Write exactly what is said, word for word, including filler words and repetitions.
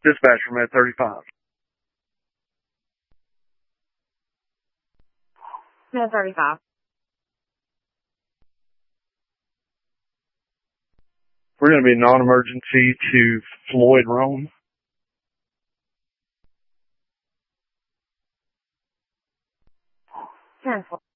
Dispatch from Med thirty-five. Med thirty-five. We're going to be non-emergency to Floyd Rome. Cancel.